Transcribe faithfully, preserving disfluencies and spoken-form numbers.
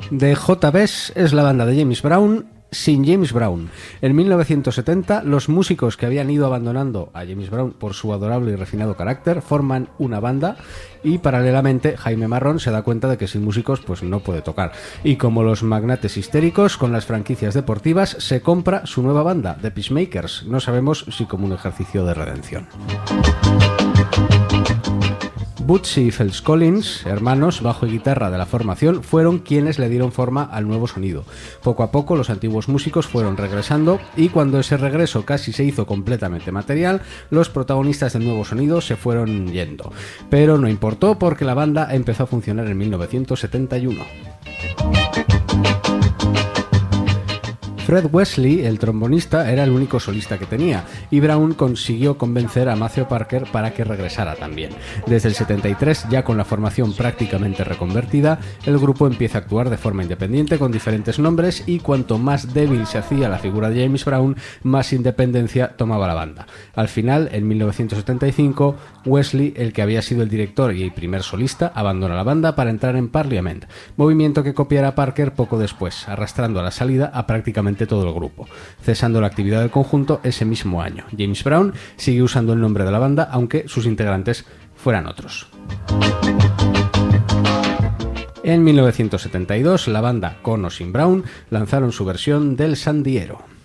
The J Bs es la banda de James Brown sin James Brown. En mil novecientos setenta, los músicos que habían ido abandonando a James Brown por su adorable y refinado carácter forman una banda y paralelamente Jaime Marrón se da cuenta de que sin músicos pues no puede tocar. Y como los magnates histéricos con las franquicias deportivas, se compra su nueva banda, The Peacemakers. No sabemos si como un ejercicio de redención. Bootsy y Phelps Collins, hermanos, bajo y guitarra de la formación, fueron quienes le dieron forma al nuevo sonido. Poco a poco los antiguos músicos fueron regresando y cuando ese regreso casi se hizo completamente material, los protagonistas del nuevo sonido se fueron yendo. Pero no importó porque la banda empezó a funcionar en mil novecientos setenta y uno. Fred Wesley, el trombonista, era el único solista que tenía, y Brown consiguió convencer a Maceo Parker para que regresara también. Desde el setenta y tres, ya con la formación prácticamente reconvertida, el grupo empieza a actuar de forma independiente con diferentes nombres y cuanto más débil se hacía la figura de James Brown, más independencia tomaba la banda. Al final, en mil novecientos setenta y cinco, Wesley, el que había sido el director y el primer solista, abandona la banda para entrar en Parliament, movimiento que copiará Parker poco después, arrastrando a la salida a prácticamente todo el grupo, cesando la actividad del conjunto ese mismo año. James Brown sigue usando el nombre de la banda, aunque sus integrantes fueran otros. En mil novecientos setenta y dos, la banda, con o sin Brown, lanzaron su versión del Sandiero.